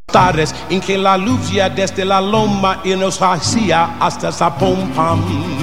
En que la luz ya desde la loma y nos hacía hasta Zapopan.